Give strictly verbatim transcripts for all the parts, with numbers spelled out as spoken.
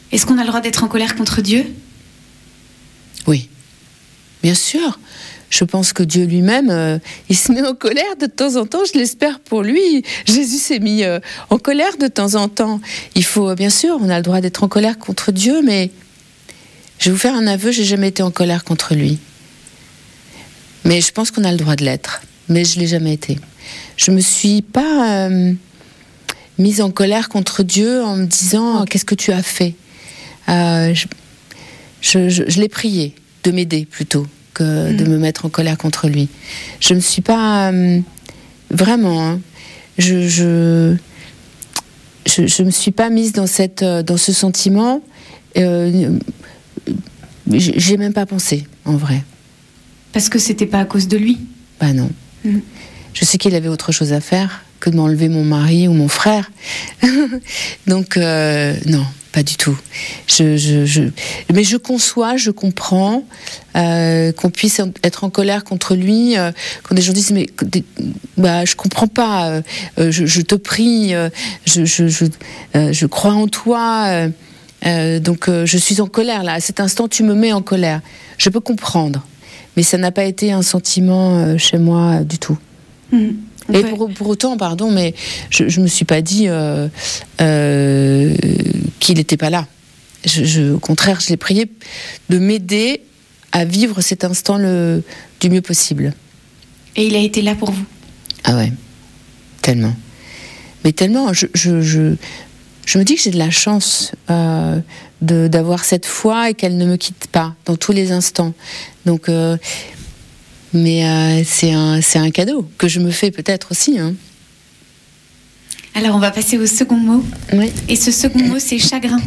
Est-ce qu'on a le droit d'être en colère contre Dieu ? Oui, bien sûr. Je pense que Dieu lui-même, euh, il se met en colère de temps en temps, je l'espère pour lui. Jésus s'est mis euh, en colère de temps en temps. Il faut, euh, bien sûr, on a le droit d'être en colère contre Dieu, mais je vais vous faire un aveu, j'ai jamais été en colère contre lui. Mais je pense qu'on a le droit de l'être, mais je l'ai jamais été. Je me suis pas euh, mise en colère contre Dieu en me disant « Qu'est-ce que tu as fait ?» euh, Je, je, je, je l'ai prié de m'aider plutôt que de me mettre en colère contre lui. Je me suis pas euh, vraiment, hein, je, je, je, je me suis pas mise dans cette, dans ce sentiment. Euh, j'ai même pas pensé, en vrai. Parce que c'était pas à cause de lui. Bah non. Mm. Je sais qu'il avait autre chose à faire que de m'enlever mon mari ou mon frère. Donc euh, non. Pas du tout. Je, je, je... Mais je conçois, je comprends euh, qu'on puisse être en colère contre lui, euh, quand des gens disent mais bah, je comprends pas, euh, je, je te prie, euh, je, je, je, euh, je crois en toi, euh, euh, donc euh, je suis en colère là. À cet instant, tu me mets en colère. Je peux comprendre, mais ça n'a pas été un sentiment euh, chez moi euh, du tout. Mmh. Et pour, pour autant, pardon, mais je ne me suis pas dit euh, euh, qu'il n'était pas là. Je, je, au contraire, je l'ai prié de m'aider à vivre cet instant le, du mieux possible. Et il a été là pour vous ? Ah ouais, tellement. Mais tellement, je, je, je, je me dis que j'ai de la chance euh, de, d'avoir cette foi et qu'elle ne me quitte pas dans tous les instants. Donc... Euh, Mais euh, c'est, un, c'est un cadeau que je me fais peut-être aussi. Hein. Alors on va passer au second mot. Oui. Et ce second mot, c'est chagrin.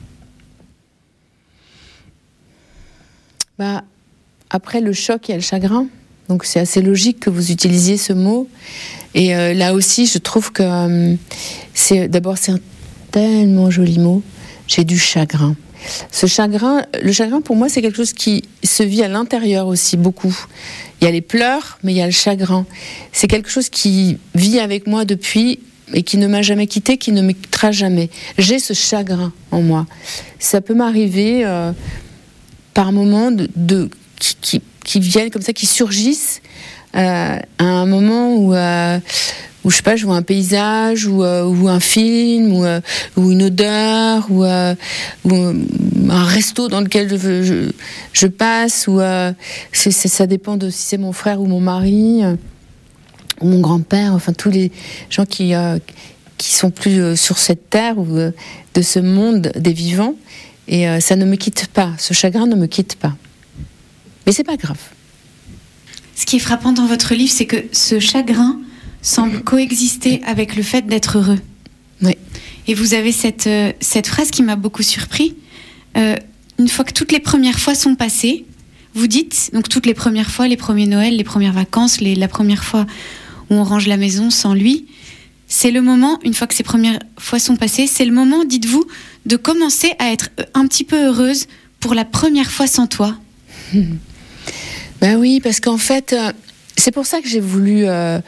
Bah, après le choc, il y a le chagrin. Donc c'est assez logique que vous utilisiez ce mot. Et euh, là aussi, je trouve que euh, c'est, d'abord, c'est un tellement joli mot. J'ai du chagrin. Ce chagrin, le chagrin pour moi c'est quelque chose qui se vit à l'intérieur aussi beaucoup. Il y a les pleurs, mais il y a le chagrin. C'est quelque chose qui vit avec moi depuis et qui ne m'a jamais quitté, qui ne me quittera jamais. J'ai ce chagrin en moi. Ça peut m'arriver euh, par moments de, de qui, qui, qui viennent comme ça, qui surgissent euh, à un moment où euh, où je sais pas, je vois un paysage, ou, euh, ou un film, ou, euh, ou une odeur, ou, euh, ou un resto dans lequel je, je, je passe, ou euh, c'est, c'est, ça dépend de si c'est mon frère ou mon mari, euh, ou mon grand-père, enfin tous les gens qui, euh, qui sont plus euh, sur cette terre, ou euh, de ce monde des vivants, et euh, ça ne me quitte pas, ce chagrin ne me quitte pas. Mais c'est pas grave. Ce qui est frappant dans votre livre, c'est que ce chagrin semble coexister avec le fait d'être heureux. Oui. Et vous avez cette, euh, cette phrase qui m'a beaucoup surpris. Euh, une fois que toutes les premières fois sont passées, vous dites, donc toutes les premières fois, les premiers Noël, les premières vacances, les, la première fois où on range la maison sans lui, c'est le moment, une fois que ces premières fois sont passées, c'est le moment, dites-vous, de commencer à être un petit peu heureuse pour la première fois sans toi. Ben oui, parce qu'en fait, euh, c'est pour ça que j'ai voulu... Euh,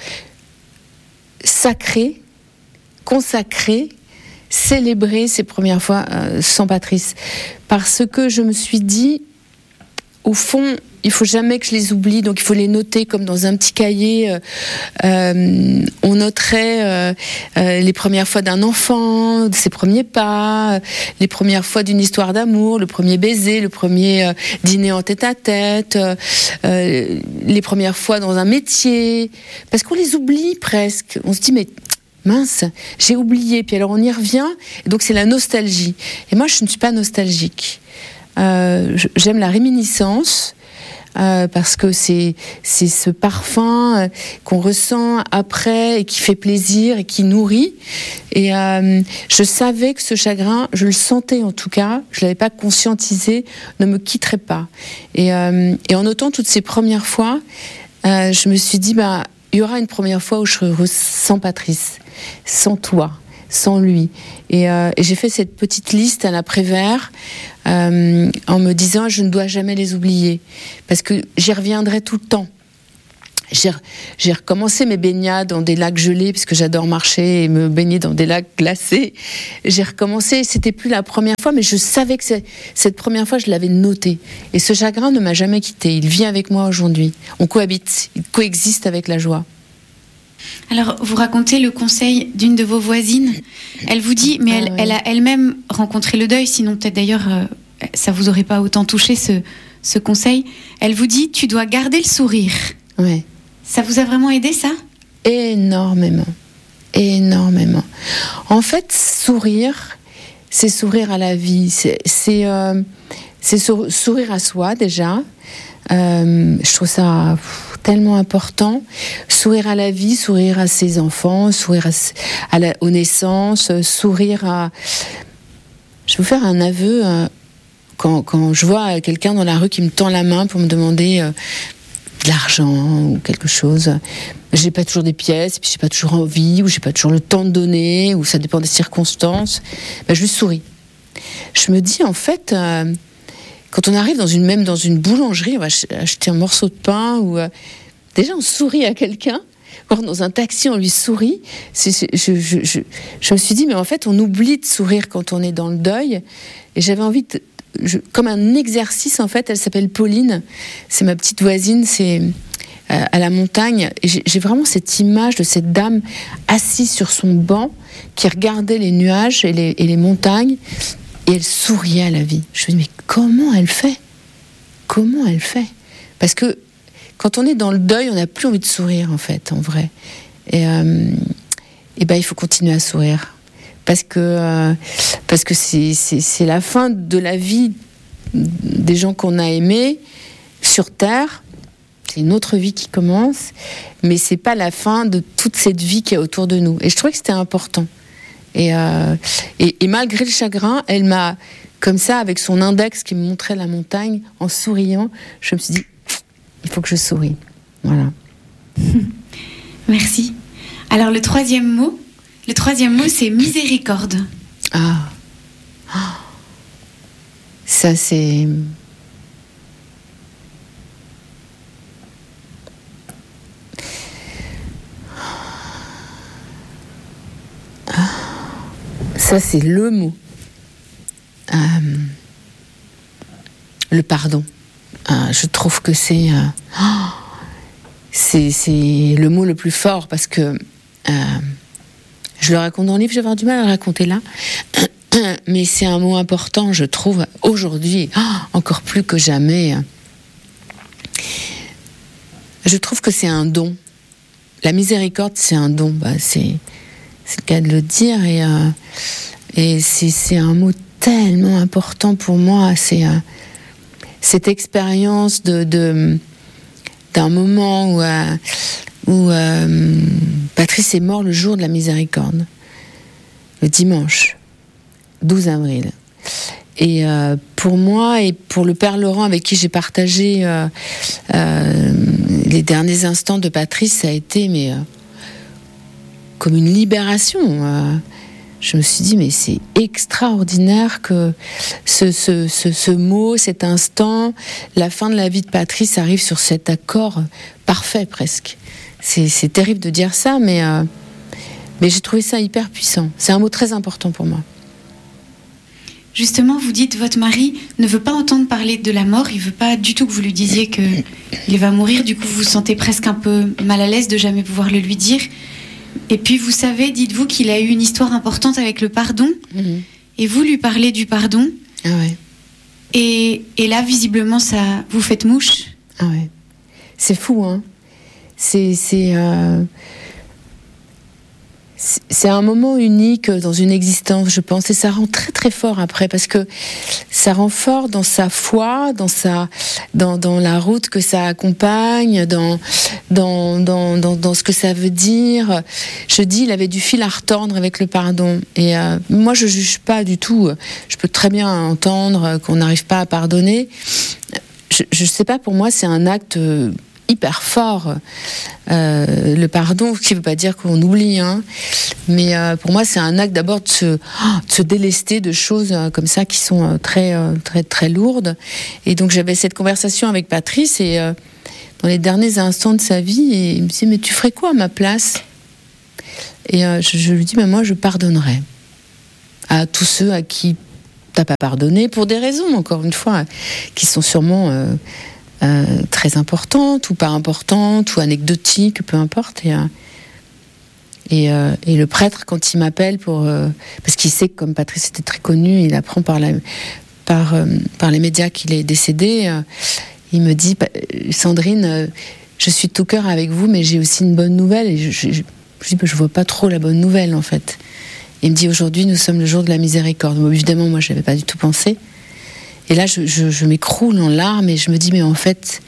sacrer, consacrer, célébrer ces premières fois euh, sans Patrice. Parce que je me suis dit, au fond, il faut jamais que je les oublie, donc il faut les noter comme dans un petit cahier. Euh, euh, on noterait euh, euh, les premières fois d'un enfant, ses premiers pas, euh, les premières fois d'une histoire d'amour, le premier baiser, le premier euh, dîner en tête-à-tête, euh, euh, les premières fois dans un métier, parce qu'on les oublie presque. On se dit mais mince, j'ai oublié. Puis alors on y revient, et donc c'est la nostalgie. Et moi je ne suis pas nostalgique. Euh, j'aime la réminiscence. Euh, parce que c'est, c'est ce parfum euh, qu'on ressent après et qui fait plaisir et qui nourrit. Et euh, je savais que ce chagrin, je le sentais en tout cas, je ne l'avais pas conscientisé, ne me quitterait pas. Et, euh, et en notant toutes ces premières fois, euh, je me suis dit, bah, il y aura une première fois où je serai heureuse sans Patrice, sans toi, sans lui. Et, euh, et j'ai fait cette petite liste à l'après-vert euh, en me disant je ne dois jamais les oublier parce que j'y reviendrai tout le temps. J'ai, j'ai recommencé mes baignades dans des lacs gelés, parce que j'adore marcher et me baigner dans des lacs glacés. J'ai recommencé, c'était plus la première fois, mais je savais que c'est, cette première fois, je l'avais noté. Et ce chagrin ne m'a jamais quitté. Il vit avec moi aujourd'hui. On cohabite, il coexiste avec la joie. Alors, vous racontez le conseil d'une de vos voisines. Elle vous dit, mais ah, elle, ouais. elle a elle-même rencontré le deuil, sinon peut-être d'ailleurs, euh, ça vous aurait pas autant touché ce, ce conseil. Elle vous dit, tu dois garder le sourire. Ouais. Ça vous a vraiment aidé, ça ? Énormément. Énormément. En fait, sourire, c'est sourire à la vie. C'est, c'est, euh, c'est sou- sourire à soi, déjà. Euh, je trouve ça pff, tellement important. Sourire à la vie, sourire à ses enfants, sourire à, à la, aux naissances, sourire à... Je vais vous faire un aveu. Euh, quand, quand je vois quelqu'un dans la rue qui me tend la main pour me demander... Euh, de l'argent ou quelque chose, j'ai pas toujours des pièces, puis j'ai pas toujours envie, ou j'ai pas toujours le temps de donner, ou ça dépend des circonstances, ben je lui souris. Je me dis en fait, euh, quand on arrive dans une, même dans une boulangerie, on va acheter un morceau de pain, ou euh, déjà on sourit à quelqu'un, ou dans un taxi on lui sourit. C'est, c'est, je, je, je, je me suis dit mais en fait on oublie de sourire quand on est dans le deuil, et j'avais envie de Je, comme un exercice en fait. Elle s'appelle Pauline, c'est ma petite voisine, c'est euh, à la montagne, et j'ai, j'ai vraiment cette image de cette dame assise sur son banc qui regardait les nuages et les, et les montagnes, et elle souriait à la vie. Je me dis mais comment elle fait comment elle fait parce que quand on est dans le deuil on n'a plus envie de sourire en fait, en vrai, et, euh, et ben il faut continuer à sourire. Parce que, euh, parce que c'est, c'est, c'est la fin de la vie des gens qu'on a aimés sur Terre. C'est une autre vie qui commence, mais c'est pas la fin de toute cette vie qui est autour de nous. Et je trouvais que c'était important. Et, euh, et, et malgré le chagrin, elle m'a, comme ça, avec son index qui me montrait la montagne, en souriant, je me suis dit, il faut que je sourie. Voilà. Merci. Alors le troisième mot Le troisième mot, c'est miséricorde. Ah. Ça, c'est... Ça, c'est le mot. Euh... Le pardon. Euh, je trouve que c'est, euh... c'est... C'est le mot le plus fort, parce que... Euh... Je le raconte dans le livre, j'ai avoir du mal à le raconter là. Mais c'est un mot important, je trouve, aujourd'hui, encore plus que jamais. Je trouve que c'est un don. La miséricorde, c'est un don. Bah, c'est, c'est le cas de le dire. Et, euh, et c'est, c'est un mot tellement important pour moi. C'est euh, cette expérience de, de, d'un moment où... Euh, où euh, Patrice est mort le jour de la miséricorde, le dimanche douze avril. Et euh, pour moi et pour le père Laurent avec qui j'ai partagé euh, euh, les derniers instants de Patrice, ça a été mais, euh, comme une libération. Euh, je me suis dit, mais c'est extraordinaire que ce, ce, ce, ce mot, cet instant, la fin de la vie de Patrice arrive sur cet accord parfait presque. C'est, c'est terrible de dire ça, mais, euh, mais j'ai trouvé ça hyper puissant. C'est un mot très important pour moi. Justement, vous dites, votre mari ne veut pas entendre parler de la mort, il veut pas du tout que vous lui disiez qu'il va mourir, du coup vous vous sentez presque un peu mal à l'aise de jamais pouvoir le lui dire. Et puis vous savez, dites-vous qu'il a eu une histoire importante avec le pardon, mmh. et vous lui parlez du pardon, ah ouais. et, et là visiblement ça vous faites mouche. Ah ouais. C'est fou, hein. C'est, c'est, euh, c'est un moment unique dans une existence, je pense, et ça rend très très fort après, parce que ça rend fort dans sa foi, dans sa, dans, dans la route que ça accompagne, dans, dans, dans, dans, dans ce que ça veut dire. Je dis, il avait du fil à retordre avec le pardon, et euh, moi je juge pas du tout. Je peux très bien entendre qu'on n'arrive pas à pardonner. Je, je sais pas, pour moi c'est un acte hyper fort, euh, le pardon, ce qui ne veut pas dire qu'on oublie, hein, mais euh, pour moi c'est un acte d'abord de se, de se délester de choses euh, comme ça qui sont euh, très, euh, très, très lourdes. Et donc j'avais cette conversation avec Patrice, et euh, dans les derniers instants de sa vie, et il me dit, mais tu ferais quoi à ma place ? Et euh, je, je lui dis, mais moi, je pardonnerais à tous ceux à qui t'as pas pardonné, pour des raisons, encore une fois, qui sont sûrement euh, euh, très importantes, ou pas importantes, ou anecdotiques, peu importe. Et, euh, et, euh, et le prêtre, quand il m'appelle, pour, euh, parce qu'il sait que comme Patrice était très connu, il apprend par, la, par, euh, par les médias qu'il est décédé, euh, il me dit, Sandrine, euh, je suis de tout cœur avec vous, mais j'ai aussi une bonne nouvelle. Et je, je, je, je dis, je vois pas trop la bonne nouvelle, en fait. Il me dit, aujourd'hui, nous sommes le jour de la miséricorde. Bon, évidemment, moi, je n'avais pas du tout pensé. Et là, je, je, je m'écroule en larmes et je me dis, mais en fait,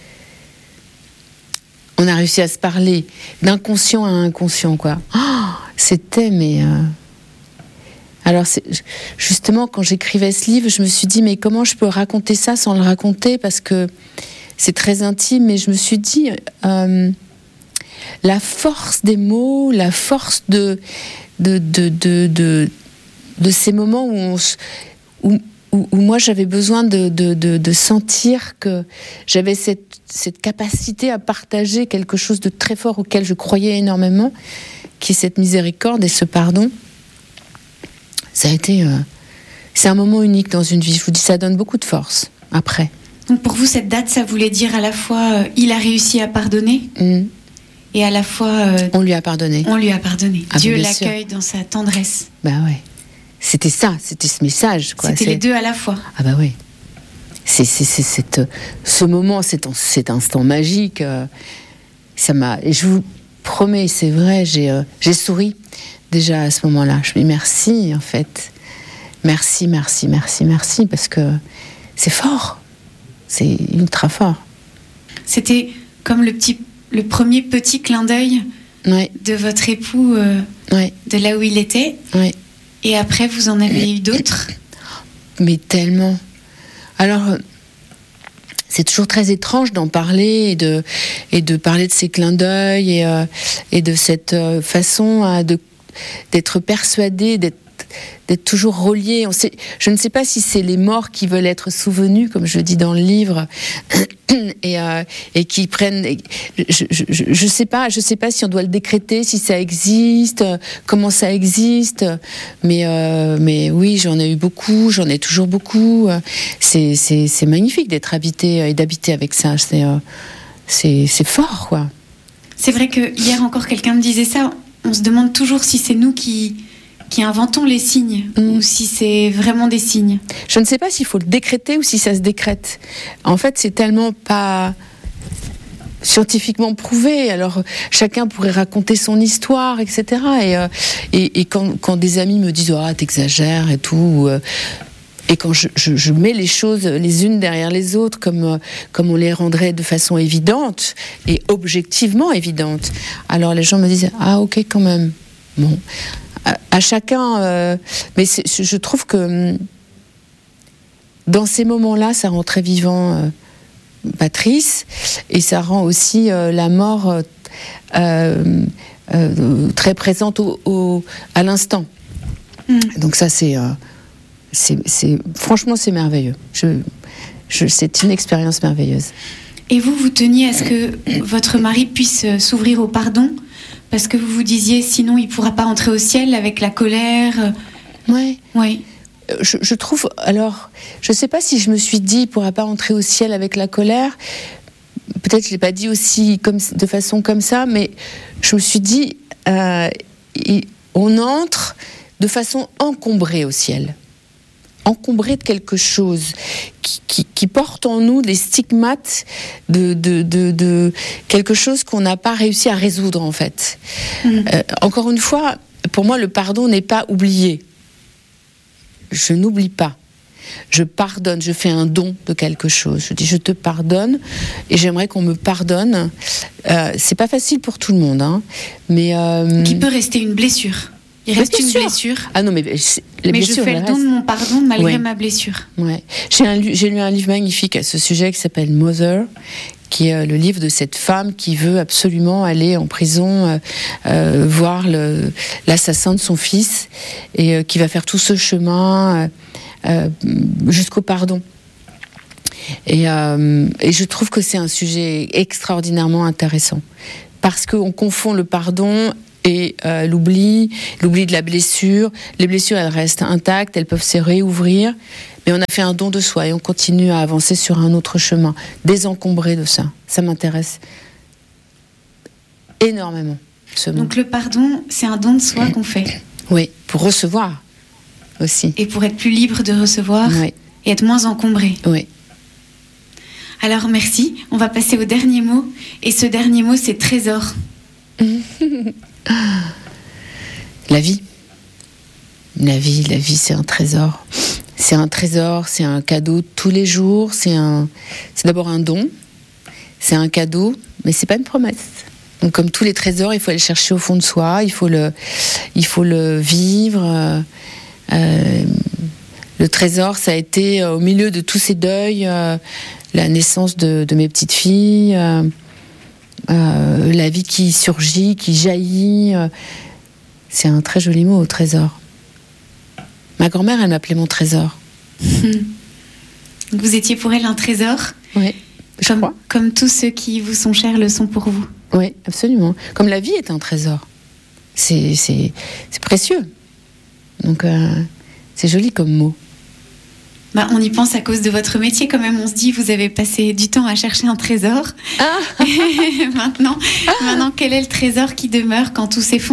on a réussi à se parler d'inconscient à inconscient, quoi. Oh, c'était, mais... Euh... Alors, c'est... justement, quand j'écrivais ce livre, je me suis dit, mais comment je peux raconter ça sans le raconter ? Parce que c'est très intime, mais je me suis dit, euh, la force des mots, la force de... De, de, de, de, de ces moments où, on, où, où, où moi j'avais besoin de, de, de, de sentir que j'avais cette, cette capacité à partager quelque chose de très fort auquel je croyais énormément, qui est cette miséricorde et ce pardon. Ça a été... Euh, c'est un moment unique dans une vie. Je vous dis, ça donne beaucoup de force, après. Donc pour vous, cette date, ça voulait dire à la fois euh, il a réussi à pardonner mmh. et à la fois... Euh, on lui a pardonné. On lui a pardonné. Ah, Dieu l'accueille sûr. Dans sa tendresse. Bah ouais. C'était ça, c'était ce message, quoi. C'était c'est... les deux à la fois. Ah bah oui. C'est, c'est, c'est, c'est, ce moment, cet, cet instant magique, euh, ça m'a... Et je vous promets, c'est vrai, j'ai, euh, j'ai souri déjà à ce moment-là. Je me dis merci, en fait. Merci, merci, merci, merci, parce que c'est fort. C'est ultra fort. C'était comme le, petit, le premier petit clin d'œil ouais. de votre époux, euh, ouais. de là où il était. Ouais. Et après, vous en avez eu d'autres ? Mais tellement. Alors, c'est toujours très étrange d'en parler et de, et de parler de ces clins d'œil et, euh, et de cette euh, façon euh, de, d'être persuadé, d'être d'être toujours relié. On sait, je ne sais pas si c'est les morts qui veulent être souvenus, comme je dis dans le livre, et, euh, et qui prennent... Je, je, je, je sais pas, je sais pas si on doit le décréter, si ça existe, comment ça existe, mais, euh, mais oui, j'en ai eu beaucoup, j'en ai toujours beaucoup. C'est, c'est, c'est magnifique d'être habité et d'habiter avec ça. C'est, euh, c'est, c'est fort, quoi. C'est vrai que hier encore, quelqu'un me disait ça. On se demande toujours si c'est nous qui... qui inventons les signes, mmh. ou si c'est vraiment des signes. Je ne sais pas s'il faut le décréter ou si ça se décrète. En fait, c'est tellement pas scientifiquement prouvé. Alors, chacun pourrait raconter son histoire, et cetera. Et, euh, et, et quand, quand des amis me disent « Ah, t'exagères » et tout... Euh, et quand je, je, je mets les choses les unes derrière les autres, comme, comme on les rendrait de façon évidente, et objectivement évidente, alors les gens me disent « Ah, ok, quand même. » Bon... À, à chacun, euh, mais c'est, je trouve que dans ces moments-là, ça rend très vivant euh, Patrice, et ça rend aussi euh, la mort euh, euh, très présente au, au, à l'instant. Mm. Donc ça, c'est, euh, c'est, c'est, franchement, c'est merveilleux. Je, je, c'est une expérience merveilleuse. Et vous, vous teniez à ce que votre mari puisse s'ouvrir au pardon ? Parce que vous vous disiez, sinon il ne pourra pas entrer au ciel avec la colère. Ouais. Ouais. Je, je trouve, alors, je ne sais pas si je me suis dit, il ne pourra pas entrer au ciel avec la colère. Peut-être que je ne l'ai pas dit aussi comme, de façon comme ça, mais je me suis dit, euh, on entre de façon encombrée au ciel. Encombré de quelque chose qui, qui, qui porte en nous des stigmates de, de, de, de quelque chose qu'on n'a pas réussi à résoudre, en fait. Mmh. Euh, encore une fois, pour moi, le pardon n'est pas oublié. Je n'oublie pas. Je pardonne, je fais un don de quelque chose. Je dis, je te pardonne et j'aimerais qu'on me pardonne. Euh, c'est pas facile pour tout le monde, hein, mais... Euh... Qui peut rester une blessure. Il reste une sûr. blessure. Ah non, mais les mais blessures, je fais le don de mon pardon malgré ouais. ma blessure. Ouais. J'ai, un, j'ai lu un livre magnifique à ce sujet qui s'appelle Mother, qui est le livre de cette femme qui veut absolument aller en prison euh, euh, voir le, l'assassin de son fils et euh, qui va faire tout ce chemin euh, euh, jusqu'au pardon. Et, euh, et je trouve que c'est un sujet extraordinairement intéressant. Parce qu'on confond le pardon et euh, l'oubli, l'oubli de la blessure. Les blessures, elles restent intactes, elles peuvent se réouvrir. Mais on a fait un don de soi et on continue à avancer sur un autre chemin, désencombré de ça. Ça m'intéresse énormément, ce mot. Donc le pardon, c'est un don de soi qu'on fait. Oui, pour recevoir aussi. Et pour être plus libre de recevoir, oui. Et être moins encombré. Oui. Alors merci, on va passer au dernier mot. Et ce dernier mot, c'est trésor. La vie. La vie, la vie, c'est un trésor. C'est un trésor, c'est un cadeau tous les jours. C'est, un, c'est d'abord un don, c'est un cadeau, mais c'est pas une promesse. Donc comme tous les trésors, il faut aller chercher au fond de soi, il faut le, il faut le vivre. Euh, euh, le trésor, ça a été euh, au milieu de tous ces deuils, euh, la naissance de, de mes petites filles, euh, euh, la vie qui surgit, qui jaillit. Euh, c'est un très joli mot, trésor. Ma grand-mère, elle m'appelait mon trésor. Vous étiez pour elle un trésor ? Oui, je comme, crois. Comme tous ceux qui vous sont chers le sont pour vous. Oui, absolument. Comme la vie est un trésor. C'est, c'est, c'est précieux. Donc, euh, c'est joli comme mot. Bah, on y pense à cause de votre métier quand même. On se dit, vous avez passé du temps à chercher un trésor. Ah. Et maintenant, ah. maintenant, quel est le trésor qui demeure quand tout s'effondre ?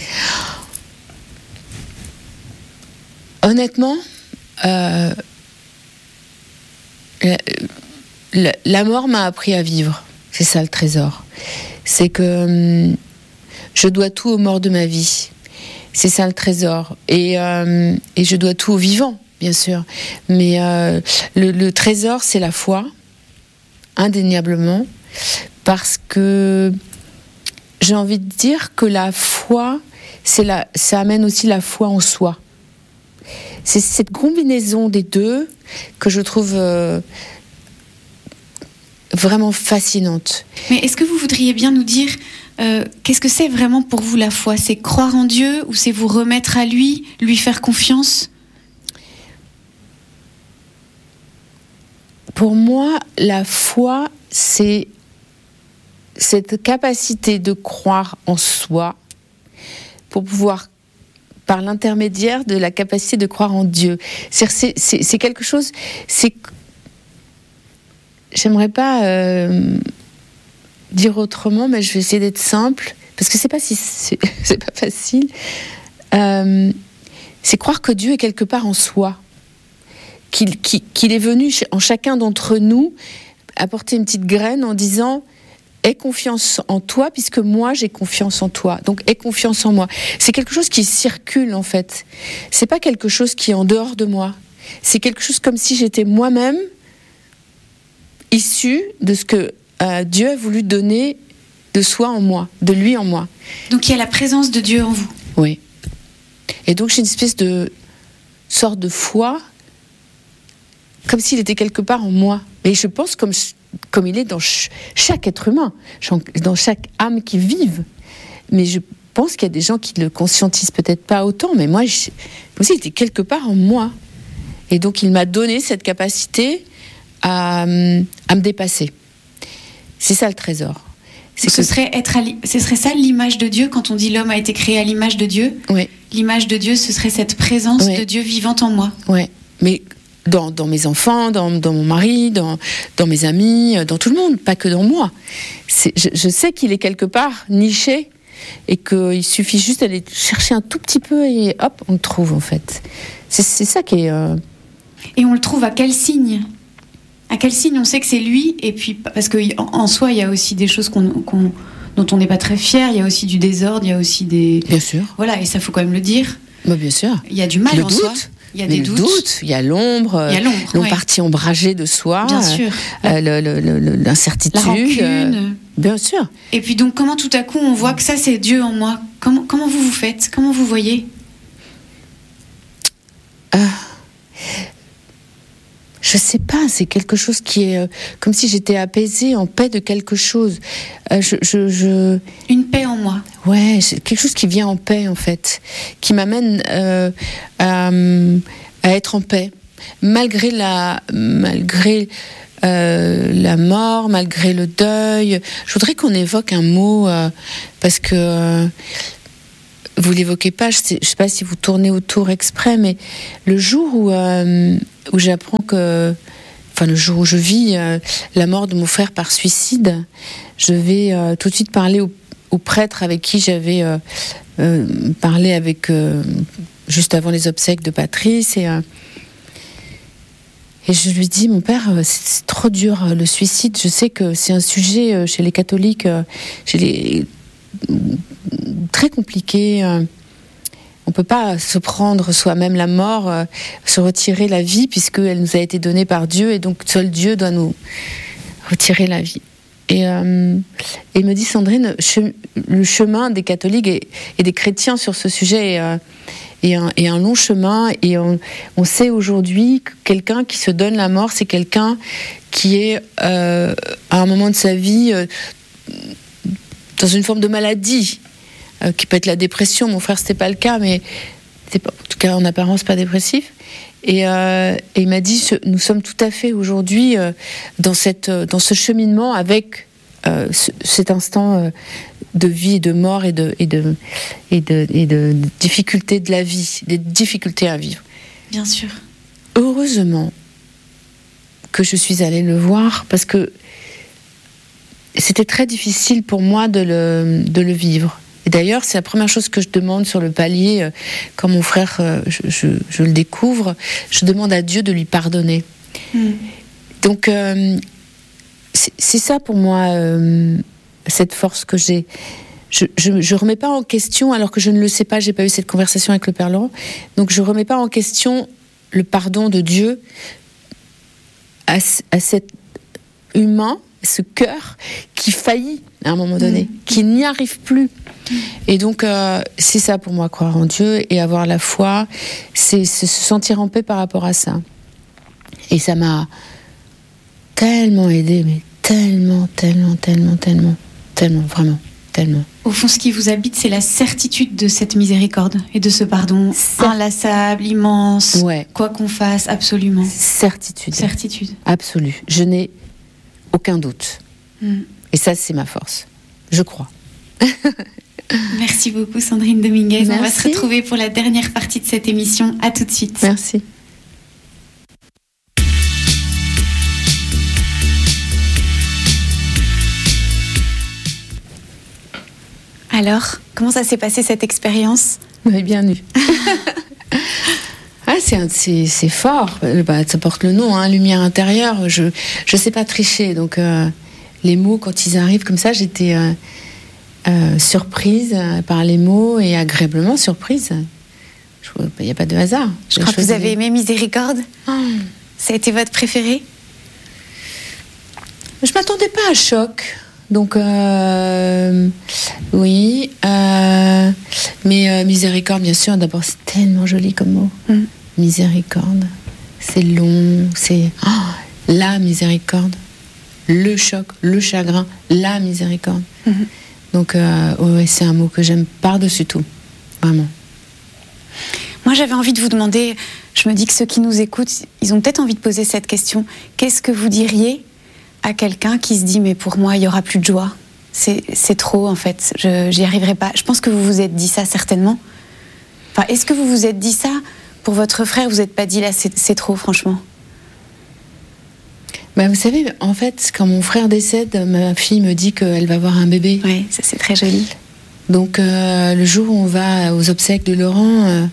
Honnêtement, euh, la, la, la mort m'a appris à vivre. C'est ça le trésor. C'est que hum, je dois tout aux morts de ma vie. C'est ça le trésor. Et, euh, et je dois tout aux vivants, bien sûr. Mais euh, le, le trésor, c'est la foi, indéniablement, parce que j'ai envie de dire que la foi, c'est la, ça amène aussi la foi en soi. C'est cette combinaison des deux que je trouve euh, vraiment fascinante. Mais est-ce que vous voudriez bien nous dire euh, qu'est-ce que c'est vraiment pour vous la foi ? C'est croire en Dieu ou c'est vous remettre à lui, lui faire confiance ? Pour moi, la foi, c'est cette capacité de croire en soi pour pouvoir, par l'intermédiaire de la capacité de croire en Dieu. C'est, c'est, c'est, c'est quelque chose... C'est, j'aimerais pas euh, dire autrement, mais je vais essayer d'être simple, parce que c'est pas, si, c'est, c'est pas facile. Euh, c'est croire que Dieu est quelque part en soi, qu'il, qu'il, qu'il est venu en chacun d'entre nous apporter une petite graine en disant... Aie confiance en toi, puisque moi, j'ai confiance en toi. Donc, aie confiance en moi. C'est quelque chose qui circule, en fait. C'est pas quelque chose qui est en dehors de moi. C'est quelque chose comme si j'étais moi-même issue de ce que euh, Dieu a voulu donner de soi en moi, de lui en moi. Donc, il y a la présence de Dieu en vous. Oui. Et donc, j'ai une espèce de sorte de foi, comme s'il était quelque part en moi. Et je pense comme... comme il est dans ch- chaque être humain, dans chaque âme qui vive. Mais je pense qu'il y a des gens qui ne le conscientisent peut-être pas autant, mais moi, je, aussi, il était quelque part en moi. Et donc, il m'a donné cette capacité à, à me dépasser. C'est ça le trésor. C'est ce, que... serait être à li... ce serait ça l'image de Dieu, quand on dit l'homme a été créé à l'image de Dieu. Oui. L'image de Dieu, ce serait cette présence oui. de Dieu vivante en moi. Oui, mais... Dans, dans mes enfants, dans, dans mon mari, dans, dans mes amis, dans tout le monde, pas que dans moi. C'est, je, je sais qu'il est quelque part niché et qu'il suffit juste d'aller chercher un tout petit peu et hop, on le trouve en fait. C'est, c'est ça qui est... Euh... Et on le trouve à quel signe ? À quel signe on sait que c'est lui ? Et puis, parce qu'en en soi, il y a aussi des choses qu'on, qu'on, dont on n'est pas très fier, il y a aussi du désordre, il y a aussi des... Bien sûr. Voilà, et ça, faut quand même le dire. Bah, bien sûr. Il y a du mal le en doute. soi. Il y a Mais des le doutes. doute, il y a l'ombre, il y a l'ombre, l'ombre ouais. partie ombragée de soi, bien sûr. Euh, le, le, le, l'incertitude, la rancune. Euh, bien sûr. Et puis donc, comment tout à coup on voit que ça c'est Dieu en moi ? Comment, comment vous vous faites ? Comment vous voyez ? euh, Je sais pas, c'est quelque chose qui est euh, comme si j'étais apaisée, en paix de quelque chose. Euh, je, je, je... Une paix en moi. Ouais, c'est quelque chose qui vient en paix en fait, qui m'amène euh, à, à être en paix. malgré la, malgré euh, la mort, malgré le deuil, je voudrais qu'on évoque un mot euh, parce que euh, vous l'évoquez pas. Je sais, je sais pas si vous tournez autour exprès, mais le jour où euh, où j'apprends que, enfin le jour où je vis euh, la mort de mon frère par suicide, je vais euh, tout de suite parler au, au prêtre avec qui j'avais euh, euh, parlé avec euh, juste avant les obsèques de Patrice et euh, Et je lui dis, mon père, c'est trop dur, le suicide. Je sais que c'est un sujet chez les catholiques, chez les... très compliqué. On ne peut pas se prendre soi-même la mort, se retirer la vie, puisqu'elle nous a été donnée par Dieu, et donc seul Dieu doit nous retirer la vie. Et, euh, et il me dit, Sandrine, le chemin des catholiques et, et des chrétiens sur ce sujet est... Euh, Et un, et un long chemin, et on, on sait aujourd'hui que quelqu'un qui se donne la mort, c'est quelqu'un qui est euh, à un moment de sa vie euh, dans une forme de maladie, euh, qui peut être la dépression. Mon frère, c'était pas le cas, mais c'est pas, en tout cas en apparence pas dépressif. Et, euh, et il m'a dit, nous sommes tout à fait aujourd'hui euh, dans cette, dans ce cheminement avec euh, ce, cet instant. Euh, de vie et de mort et de, et de, et de, et de difficultés de la vie, des difficultés à vivre. Bien sûr. Heureusement que je suis allée le voir, parce que c'était très difficile pour moi de le, de le vivre. Et d'ailleurs, c'est la première chose que je demande sur le palier, quand mon frère, je, je, je le découvre, je demande à Dieu de lui pardonner. Mm. Donc, euh, c'est, c'est ça pour moi... Euh, cette force que j'ai. Je, je, je remets pas en question, alors que je ne le sais pas, j'ai pas eu cette conversation avec le Père Laurent, donc je remets pas en question le pardon de Dieu à, à cet humain, ce cœur qui faillit à un moment donné, mmh. qui n'y arrive plus. Mmh. Et donc euh, c'est ça pour moi, croire en Dieu et avoir la foi, c'est, c'est se sentir en paix par rapport à ça. Et ça m'a tellement aidée, mais tellement, tellement, tellement, tellement. Tellement, vraiment, tellement. Au fond, ce qui vous habite, c'est la certitude de cette miséricorde et de ce pardon Cer- inlassable, immense, ouais. quoi qu'on fasse, absolument. Certitude. Certitude. Absolue. Je n'ai aucun doute. Mm. Et ça, c'est ma force. Je crois. Merci beaucoup, Sandrine Dominguez. Merci. On va se retrouver pour la dernière partie de cette émission. À tout de suite. Merci. Alors, comment ça s'est passé cette expérience ? Oui, bien eu. ah, c'est, c'est, c'est fort. Bah, ça porte le nom, hein, lumière intérieure. Je je sais pas tricher, donc euh, les mots quand ils arrivent comme ça, j'étais euh, euh, surprise par les mots et agréablement surprise. Il n'y a pas de hasard. Je crois que vous avez les... aimé Miséricorde. Oh. Ça a été votre préféré ? Je m'attendais pas à Choc. Donc, euh, oui, euh, mais euh, miséricorde, bien sûr, d'abord, c'est tellement joli comme mot. Mm. Miséricorde, c'est long, c'est oh, la miséricorde, le choc, le chagrin, la miséricorde. Mm-hmm. Donc, euh, ouais, c'est un mot que j'aime par-dessus tout, vraiment. Moi, j'avais envie de vous demander, je me dis que ceux qui nous écoutent, ils ont peut-être envie de poser cette question. Qu'est-ce que vous diriez à quelqu'un qui se dit mais pour moi il y aura plus de joie, c'est c'est trop en fait, je j'y arriverai pas. Je pense que vous vous êtes dit ça certainement. Enfin, est-ce que vous vous êtes dit ça pour votre frère ? Vous n'êtes pas dit là c'est c'est trop franchement ? Bah vous savez, en fait, quand mon frère décède, ma fille me dit qu'elle va avoir un bébé. Oui, ça c'est très joli. Donc euh, le jour où on va aux obsèques de Laurent, euh,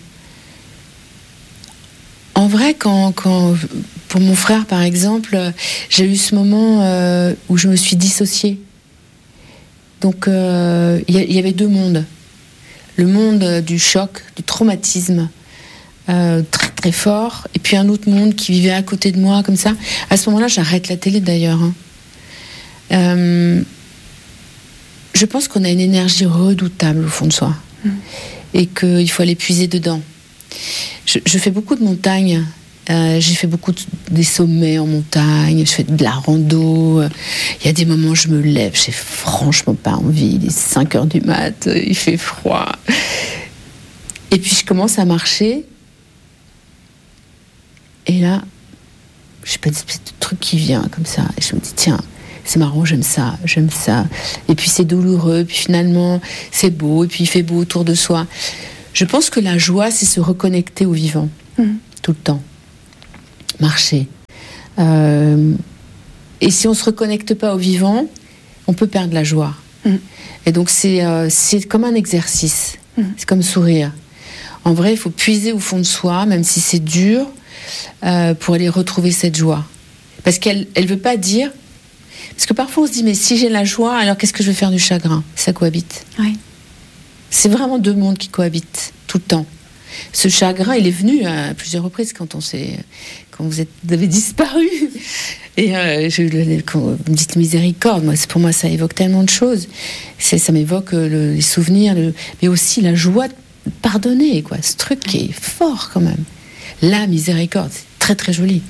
en vrai quand quand pour mon frère, par exemple, j'ai eu ce moment euh, où je me suis dissociée. Donc, il euh, y, y avait deux mondes. Le monde du choc, du traumatisme, euh, très très fort, et puis un autre monde qui vivait à côté de moi, comme ça. À ce moment-là, j'arrête la télé, d'ailleurs. Hein. Euh, je pense qu'on a une énergie redoutable au fond de soi, mmh. et qu'il faut aller puiser dedans. Je, je fais beaucoup de montagnes. Euh, j'ai fait beaucoup de, des sommets en montagne, je fais de la rando. Il y a des moments où je me lève, j'ai franchement pas envie. Il est cinq heures du mat, il fait froid. Et puis je commence à marcher. Et là, je sais pas, une espèce de truc qui vient comme ça. Et je me dis, tiens, c'est marrant, j'aime ça, j'aime ça. Et puis c'est douloureux, puis finalement, c'est beau, et puis il fait beau autour de soi. Je pense que la joie, c'est se reconnecter au vivant, mmh. tout le temps. Marcher. Euh, et si on ne se reconnecte pas au vivant, on peut perdre la joie. Mmh. Et donc c'est, euh, c'est comme un exercice. Mmh. C'est comme sourire. En vrai, il faut puiser au fond de soi, même si c'est dur, euh, pour aller retrouver cette joie. Parce qu'elle ne veut pas dire... Parce que parfois on se dit, mais si j'ai la joie, alors qu'est-ce que je vais faire du chagrin ? Ça cohabite. Oui. C'est vraiment deux mondes qui cohabitent tout le temps. Ce chagrin, il est venu à plusieurs reprises quand on s'est, quand vous, êtes, vous avez disparu. Et euh, je, quand vous me dites miséricorde, moi, pour moi, ça évoque tellement de choses. C'est, ça m'évoque le, les souvenirs, le, mais aussi la joie de pardonner, quoi. Ce truc qui est fort quand même. La miséricorde, c'est très très joli.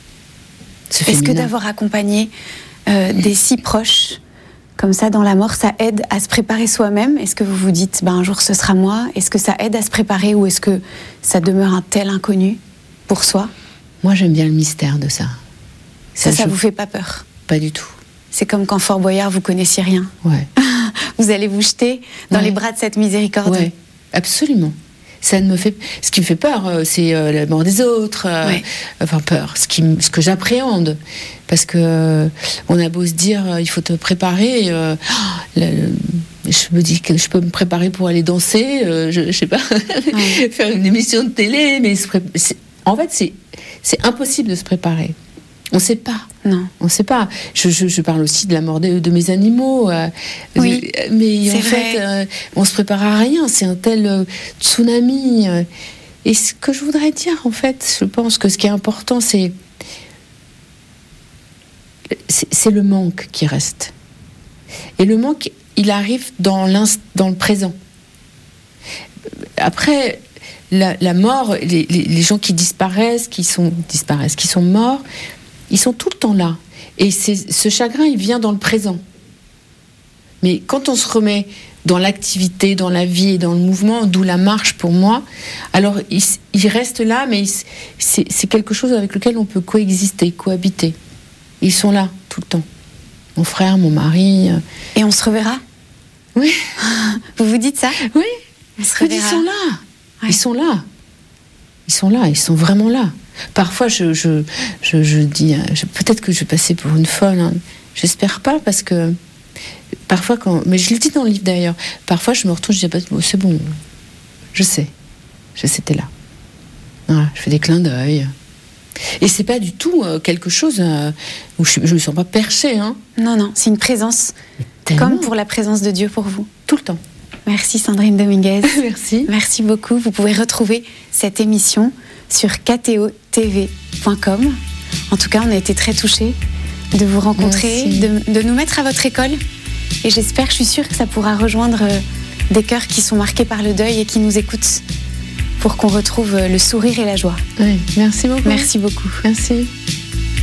Ce Est-ce féminin. Que d'avoir accompagné euh, des si proches comme ça dans la mort, ça aide à se préparer soi-même ? Est-ce que vous vous dites, ben, un jour ce sera moi ? Est-ce que ça aide à se préparer ou est-ce que ça demeure un tel inconnu pour soi ? Moi, j'aime bien le mystère de ça. Ça, ça, ça je... vous fait pas peur ? Pas du tout. C'est comme quand Fort Boyard, vous connaissiez rien. Ouais. Vous allez vous jeter dans ouais. les bras de cette miséricorde. Ouais, absolument. Ça ne me fait... Ce qui me fait peur, c'est la mort des autres. Ouais. Enfin, peur. Ce, qui... ce que j'appréhende. Parce que euh, on a beau se dire, euh, il faut te préparer. Euh, le... Je me dis que je peux me préparer pour aller danser. Euh, je, je sais pas, ouais. faire une émission de télé. Mais pré... en fait, c'est, c'est impossible de se préparer. On ne sait pas. Non. On ne sait pas. Je, je, je parle aussi de la mort de, de mes animaux. Euh, oui. Mais en fait, euh, on ne se prépare à rien. C'est un tel euh, tsunami. Euh, et ce que je voudrais dire, en fait, je pense que ce qui est important, c'est, c'est, c'est le manque qui reste. Et le manque, il arrive dans, dans le présent. Après, la, la mort, les, les, les gens qui disparaissent, qui sont, disparaissent, qui sont morts, ils sont tout le temps là. Et c'est, ce chagrin, il vient dans le présent. Mais quand on se remet dans l'activité, dans la vie et dans le mouvement, d'où la marche pour moi, alors il, il reste là, mais il, c'est, c'est quelque chose avec lequel on peut coexister, cohabiter. Ils sont là, tout le temps. Mon frère, mon mari. Et on se reverra ? Oui. Vous vous dites ça ? Oui. On se reverra. Ils sont là. Ouais. Ils sont là. Ils sont là. Ils sont vraiment là. Parfois, je, je, je, je dis, je, peut-être que je vais passer pour une folle. Hein. J'espère pas, parce que parfois, quand, mais je le dis dans le livre d'ailleurs, parfois je me retourne, je dis, bah, c'est bon, je sais, je sais, t'es là. Voilà, je fais des clins d'œil. Et c'est pas du tout euh, quelque chose euh, où je, je me sens pas perchée. Hein. Non, non, c'est une présence, comme pour la présence de Dieu pour vous. Tout le temps. Merci Sandrine Dominguez. Merci. Merci beaucoup. Vous pouvez retrouver cette émission sur k t o t v point com. En tout cas, on a été très touchés de vous rencontrer, de, de nous mettre à votre école. Et j'espère, je suis sûre que ça pourra rejoindre des cœurs qui sont marqués par le deuil et qui nous écoutent pour qu'on retrouve le sourire et la joie. Oui, merci beaucoup. Merci beaucoup. Merci.